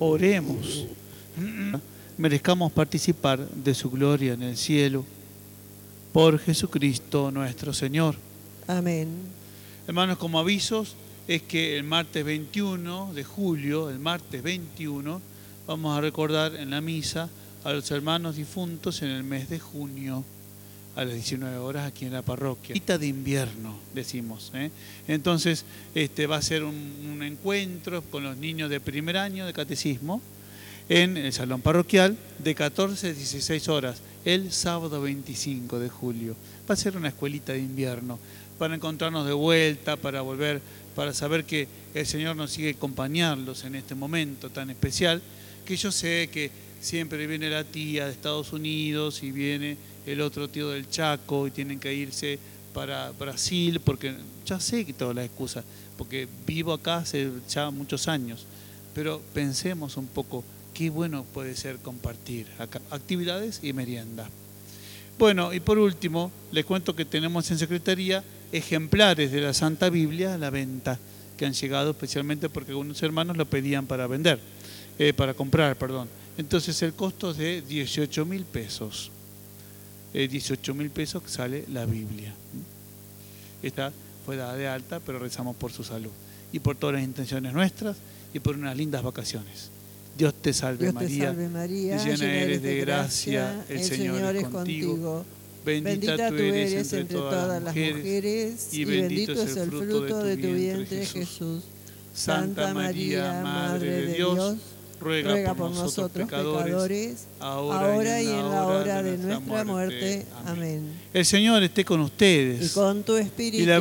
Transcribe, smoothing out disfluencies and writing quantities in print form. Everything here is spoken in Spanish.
Oremos. Merezcamos participar de su gloria en el cielo. Por Jesucristo nuestro Señor. Amén. Hermanos, como avisos, es que el martes 21 de julio, el martes 21, vamos a recordar en la misa a los hermanos difuntos en el mes de junio, a las 19 horas aquí en la parroquia. Cita de invierno, decimos. Entonces, va a ser un encuentro con los niños de primer año de catecismo en el salón parroquial de 14 a 16 horas, el sábado 25 de julio. Va a ser una escuelita de invierno para encontrarnos de vuelta, para volver, para saber que el Señor nos sigue acompañándolos en este momento tan especial, que yo sé que siempre viene la tía de Estados Unidos y viene el otro tío del Chaco y tienen que irse para Brasil, porque ya sé que todas las excusas, porque vivo acá hace ya muchos años, pero pensemos un poco qué bueno puede ser compartir acá actividades y merienda. Bueno, y por último, les cuento que tenemos en Secretaría ejemplares de la Santa Biblia a la venta, que han llegado especialmente porque algunos hermanos lo pedían para vender, para comprar, perdón. Entonces el costo es de 18.000 pesos. 18.000 pesos sale la Biblia. Esta fue dada de alta, pero rezamos por su salud y por todas las intenciones nuestras y por unas lindas vacaciones. Dios te salve, Dios María, te salve María, llena eres de gracia, el Señor es contigo. Bendita tú eres entre todas las mujeres y bendito es el fruto de tu vientre, Jesús. Santa María, Madre de Dios, ruega por nosotros pecadores, ahora y en la hora de nuestra muerte. Amén. El Señor esté con ustedes. Y con tu espíritu.